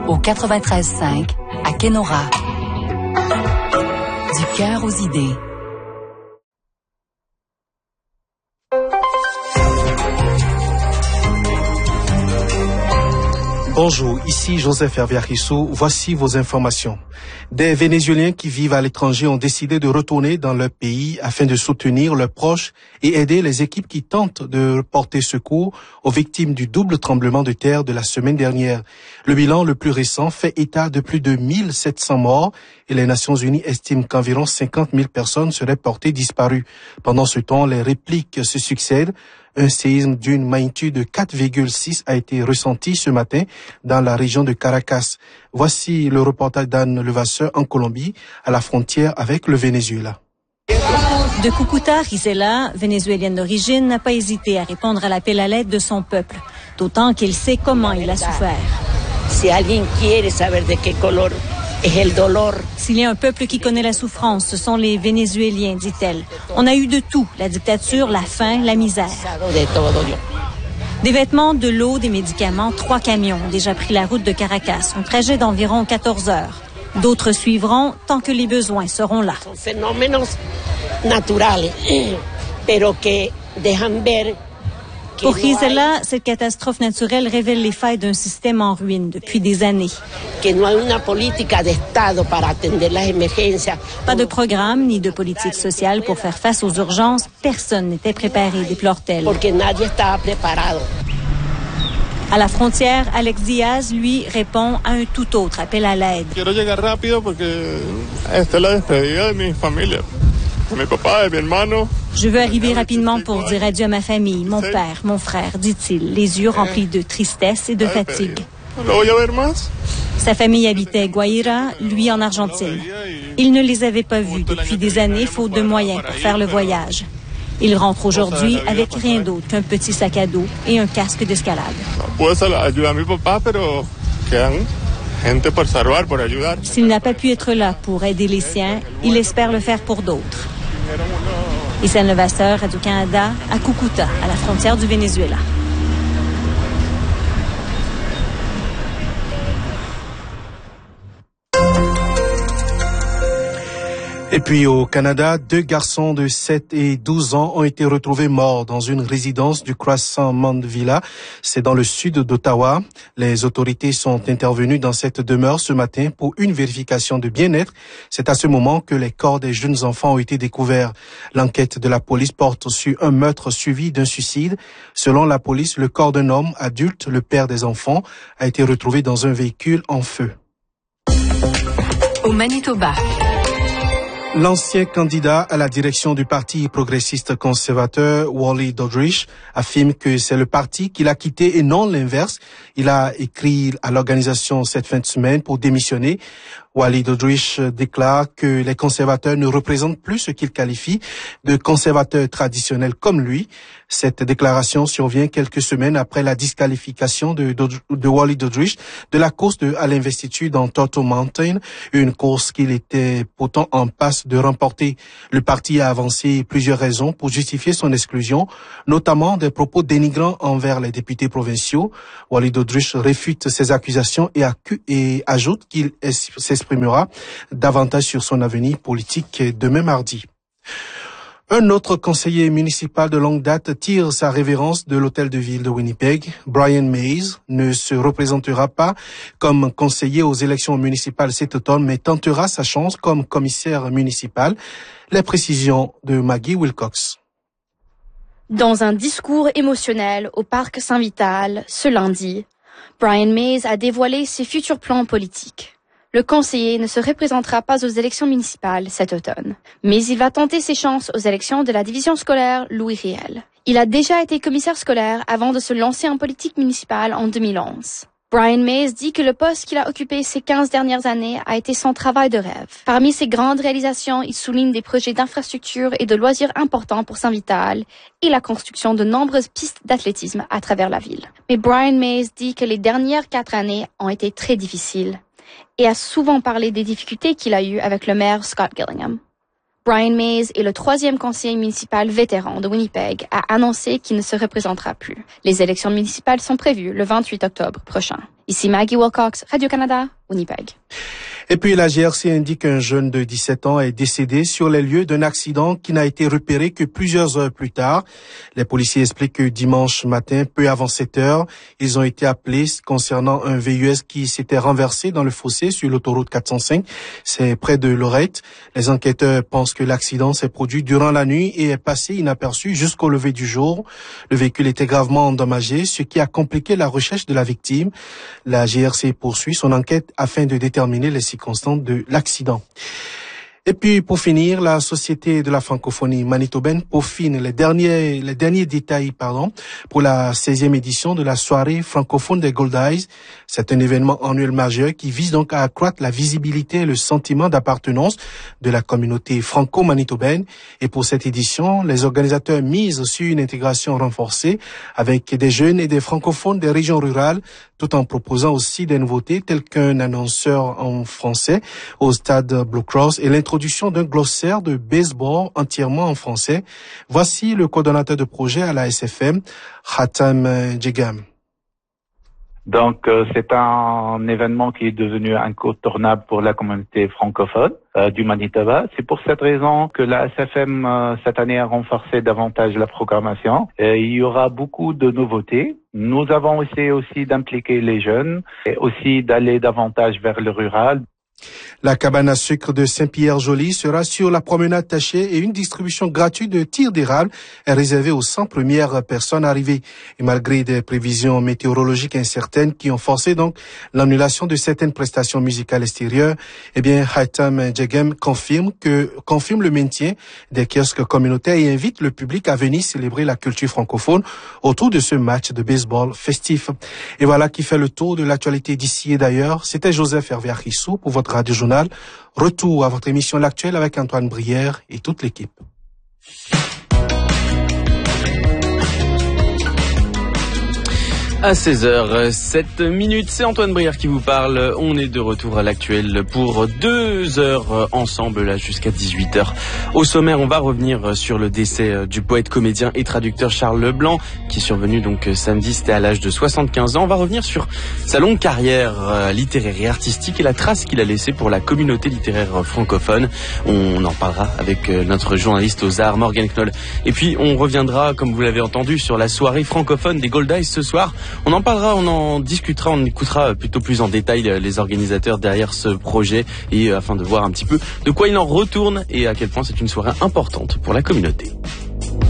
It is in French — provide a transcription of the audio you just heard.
au 93.5 à Kenora. Du cœur aux idées. Bonjour, ici Joseph Herviarissou. Voici vos informations. Des Vénézuéliens qui vivent à l'étranger ont décidé de retourner dans leur pays afin de soutenir leurs proches et aider les équipes qui tentent de porter secours aux victimes du double tremblement de terre de la semaine dernière. Le bilan le plus récent fait état de plus de 1700 morts et les Nations Unies estiment qu'environ 50 000 personnes seraient portées disparues. Pendant ce temps, les répliques se succèdent. Un séisme d'une magnitude de 4,6 a été ressenti ce matin dans la région de Caracas. Voici le reportage d'Anne Levasseur en Colombie, à la frontière avec le Venezuela. De Cúcuta, Gisela, vénézuélienne d'origine, n'a pas hésité à répondre à l'appel à l'aide de son peuple, d'autant qu'il sait comment il a souffert. Si alguien quiere saber de qué color es el dolor. S'il y a un peuple qui connaît la souffrance, ce sont les Vénézuéliens, dit-elle. On a eu de tout, la dictature, la faim, la misère. Des vêtements, de l'eau, des médicaments, 3 camions ont déjà pris la route de Caracas, un trajet d'environ 14 heures. D'autres suivront tant que les besoins seront là. Pour Gisela, cette catastrophe naturelle révèle les failles d'un système en ruine depuis des années. Pas de programme ni de politique sociale pour faire face aux urgences. Personne n'était préparé, déplore-t-elle. À la frontière, Alex Diaz, lui, répond à un tout autre appel à l'aide. Je veux arriver rapidement pour dire adieu à ma famille, mon père, mon frère, dit-il, les yeux remplis de tristesse et de fatigue. Sa famille habitait Guaira, lui en Argentine. Il ne les avait pas vus depuis des années, faute de moyens pour faire le voyage. Il rentre aujourd'hui avec rien d'autre qu'un petit sac à dos et un casque d'escalade. S'il n'a pas pu être là pour aider les siens, il espère le faire pour d'autres. Anne Levasseur, Radio-Canada, à Cúcuta, à la frontière du Venezuela. Et puis au Canada, 2 garçons de 7 et 12 ans ont été retrouvés morts dans une résidence du Croissant Mandevilla. C'est dans le sud d'Ottawa. Les autorités sont intervenues dans cette demeure ce matin pour une vérification de bien-être. C'est à ce moment que les corps des jeunes enfants ont été découverts. L'enquête de la police porte sur un meurtre suivi d'un suicide. Selon la police, le corps d'un homme adulte, le père des enfants, a été retrouvé dans un véhicule en feu. Au Manitoba. L'ancien candidat à la direction du Parti progressiste conservateur, Wally Doddridge, affirme que c'est le parti qu'il a quitté et non l'inverse. Il a écrit à l'organisation cette fin de semaine pour démissionner. Wally Doddridge déclare que les conservateurs ne représentent plus ce qu'il qualifie de conservateurs traditionnels comme lui. Cette déclaration survient quelques semaines après la disqualification de Wally Doddridge de la course à l'investiture dans Turtle Mountain, une course qu'il était pourtant en passe de remporter. Le parti a avancé plusieurs raisons pour justifier son exclusion, notamment des propos dénigrants envers les députés provinciaux. Wally Doddridge réfute ces accusations et ajoute qu'il s'exprimera davantage sur son avenir politique demain mardi. Un autre conseiller municipal de longue date tire sa révérence de l'hôtel de ville de Winnipeg. Brian Mays ne se représentera pas comme conseiller aux élections municipales cet automne, mais tentera sa chance comme commissaire municipal. Les précisions de Maggie Wilcox. Dans un discours émotionnel au Parc Saint-Vital ce lundi, Brian Mays a dévoilé ses futurs plans politiques. Le conseiller ne se représentera pas aux élections municipales cet automne, mais il va tenter ses chances aux élections de la division scolaire Louis Riel. Il a déjà été commissaire scolaire avant de se lancer en politique municipale en 2011. Brian Mays dit que le poste qu'il a occupé ces 15 dernières années a été son travail de rêve. Parmi ses grandes réalisations, il souligne des projets d'infrastructure et de loisirs importants pour Saint-Vital et la construction de nombreuses pistes d'athlétisme à travers la ville. Mais Brian Mays dit que les dernières 4 années ont été très difficiles et a souvent parlé des difficultés qu'il a eues avec le maire Scott Gillingham. Brian Mays est le 3e conseiller municipal vétéran de Winnipeg, a annoncé qu'il ne se représentera plus. Les élections municipales sont prévues le 28 octobre prochain. Ici Maggie Wilcox, Radio-Canada, Winnipeg. Et puis la GRC indique qu'un jeune de 17 ans est décédé sur les lieux d'un accident qui n'a été repéré que plusieurs heures plus tard. Les policiers expliquent que dimanche matin, peu avant 7 heures, ils ont été appelés concernant un VUS qui s'était renversé dans le fossé sur l'autoroute 405. C'est près de Lorette. Les enquêteurs pensent que l'accident s'est produit durant la nuit et est passé inaperçu jusqu'au lever du jour. Le véhicule était gravement endommagé, ce qui a compliqué la recherche de la victime. La GRC poursuit son enquête afin de déterminer les circonstances de l'accident. Et puis, pour finir, la Société de la francophonie manitobaine peaufine les derniers détails, pour la 16e édition de la soirée francophone des Gold Eyes. C'est un événement annuel majeur qui vise donc à accroître la visibilité et le sentiment d'appartenance de la communauté franco-manitobaine. Et pour cette édition, les organisateurs misent sur une intégration renforcée avec des jeunes et des francophones des régions rurales, tout en proposant aussi des nouveautés telles qu'un annonceur en français au stade Blue Cross et l'introduction d'un glossaire de baseball entièrement en français. Voici le coordonnateur de projet à la SFM, Hatham Djegam. Donc, c'est un événement qui est devenu incontournable pour la communauté francophone du Manitoba. C'est pour cette raison que la SFM, cette année, a renforcé davantage la programmation. Il y aura beaucoup de nouveautés. Nous avons essayé aussi d'impliquer les jeunes et aussi d'aller davantage vers le rural. La cabane à sucre de Saint-Pierre-Joly sera sur la promenade Taché et une distribution gratuite de tirs d'érable est réservée aux 100 premières personnes arrivées. Et malgré des prévisions météorologiques incertaines qui ont forcé donc l'annulation de certaines prestations musicales extérieures, Hatham Djegam confirme le maintien des kiosques communautaires et invite le public à venir célébrer la culture francophone autour de ce match de baseball festif. Et voilà qui fait le tour de l'actualité d'ici et d'ailleurs. C'était Joseph Hervé-Arissou pour votre Radio Journal. Retour à votre émission L'Actuel avec Antoine Brière et toute l'équipe. À 16h07, c'est Antoine Brière qui vous parle. On est de retour à l'actuel pour 2 heures ensemble là jusqu'à 18h. Au sommaire, on va revenir sur le décès du poète, comédien et traducteur Charles Leblanc qui est survenu donc samedi, c'était à l'âge de 75 ans. On va revenir sur sa longue carrière littéraire et artistique et la trace qu'il a laissée pour la communauté littéraire francophone. On en parlera avec notre journaliste aux arts, Morgan Knoll. Et puis on reviendra, comme vous l'avez entendu, sur la soirée francophone des Gold Eyes ce soir. On en parlera, on en discutera, on écoutera plutôt plus en détail les organisateurs derrière ce projet et afin de voir un petit peu de quoi il en retourne et à quel point c'est une soirée importante pour la communauté.